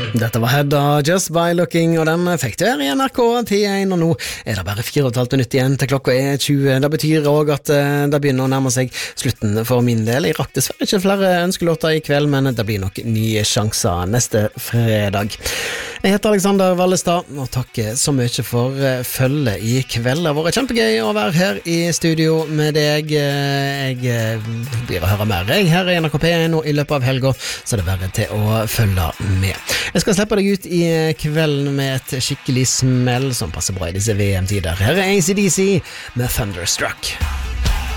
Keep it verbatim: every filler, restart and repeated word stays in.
Dette var Hedda, Just By Looking, og den fikk du her i N R K P én, og nå er det bare fire og et halvt minutt igjen til klokka er tjue. Det betyr også at uh, det begynner å nærme seg slutten for min del. Jeg rakk dessverre ikke flere ønskelåter i kveld, men det blir nok nye sjanser neste fredag. Jeg heter Alexander Vallestad, og takk så mye for uh, følge i kveld. Det har vært kjempegøy å være her i studio med deg. Jeg uh, blir å høre mer jeg her i N R K P én, og i løpet av helga så er det bare til å følge med. Jeg skal slippe deg ut i kvelden med et skikkelig smell som passer bra i disse V M-tider. Her er A C D C med Thunderstruck.